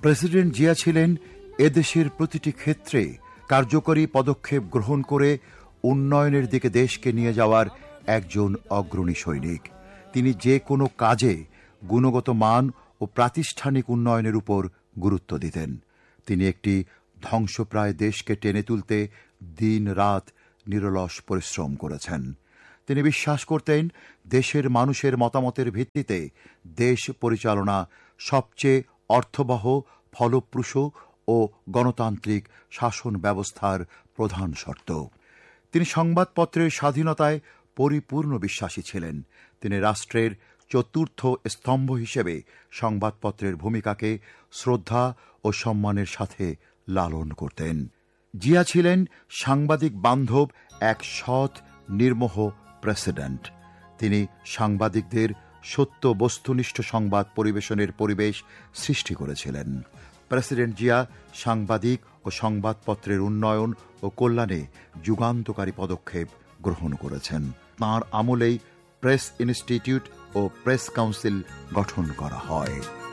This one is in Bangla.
প্রেসিডেন্ট জিয়া ছিলেন এদেশের প্রতিটি ক্ষেত্রে কার্যকরী পদক্ষেপ গ্রহণ করে উন্নয়নের দিকে দেশকে নিয়ে যাওয়ার একজন অগ্রণী সৈনিক। তিনি যে কোনো কাজে গুণগত মান ও প্রাতিষ্ঠানিক উন্নয়নের উপর গুরুত্ব দিতেন। তিনি একটি ধ্বংসপ্রায় দেশকে টেনে তুলতে দিন রাত নিরলস পরিশ্রম করেছেন। তিনি বিশ্বাস করতেন, দেশের মানুষের মতামতের ভিত্তিতে দেশ পরিচালনা সবচেয়ে অর্থবহ, ফলপ্রসূ ও গণতান্ত্রিক শাসন ব্যবস্থার প্রধান শর্ত। তিনি সংবাদপত্রের স্বাধীনতায় পরিপূর্ণ বিশ্বাসী ছিলেন। তিনি রাষ্ট্রের চতুর্থ স্তম্ভ হিসেবে সংবাদপত্রের ভূমিকাকে শ্রদ্ধা ও সম্মানের সাথে লালন করতেন। জিয়া ছিলেন সাংবাদিক বান্ধব এক সৎ, নির্মোহ প্রেসিডেন্ট। তিনি সাংবাদিকদের সত্য বস্তুনিষ্ঠ সংবাদ পরিবেশনের পরিবেশ সৃষ্টি করেছিলেন। প্রেসিডেন্ট জিয়া সাংবাদিক ও সংবাদপত্রের উন্নয়ন ও কল্যাণে যুগান্তকারী পদক্ষেপ গ্রহণ করেছেন। তাঁর আমলেই প্রেস ইনস্টিটিউট ও প্রেস কাউন্সিল গঠন করা হয়।